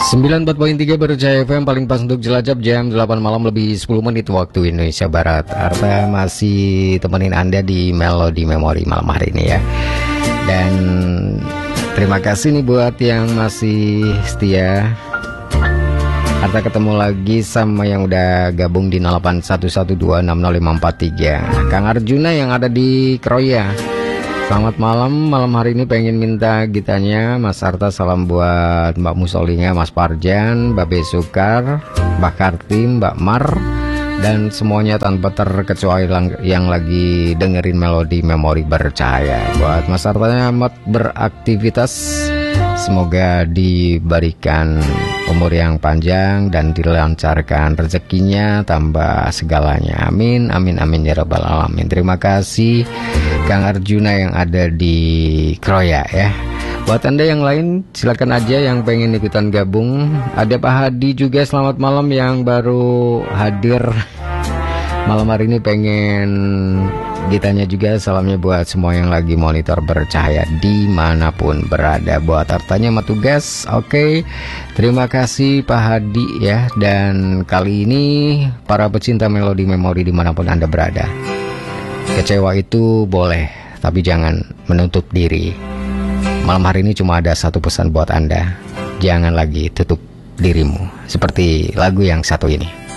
94.3 Berjaya FM, paling pas untuk jelajap jam 8 malam lebih 10 menit waktu Indonesia Barat. Arta masih temenin Anda di Melodi Memori malam hari ini ya. Dan terima kasih nih buat yang masih setia. Arta ketemu lagi sama yang udah gabung di 0811260543. Kang Arjuna yang ada di Kroya, selamat malam, malam hari ini pengen minta gitarnya Mas Arta. Salam buat Mbak Musolinya, Mas Parjan, Mbak Besukar, Mbak Kartim, Mbak Mar, dan semuanya tanpa terkecuali yang lagi dengerin Melodi Memori Bercahaya. Buat Mas Artanya amat beraktivitas, semoga diberikan umur yang panjang dan dilancarkan rezekinya, tambah segalanya. Amin, amin, amin ya rabbal alamin. Terima kasih Kang Arjuna yang ada di Kroya ya. Buat Anda yang lain silakan aja yang pengen ikutan gabung. Ada Pak Hadi juga, selamat malam, yang baru hadir malam hari ini pengen gitarnya juga. Salamnya buat semua yang lagi monitor Bercahaya dimanapun berada. Buat Artanya sama tugas, oke. Terima kasih Pak Hadi ya. Dan kali ini para pecinta Melodi Memori dimanapun Anda berada, kecewa itu boleh, tapi jangan menutup diri. Malam hari ini cuma ada satu pesan buat Anda, jangan lagi tutup dirimu, seperti lagu yang satu ini.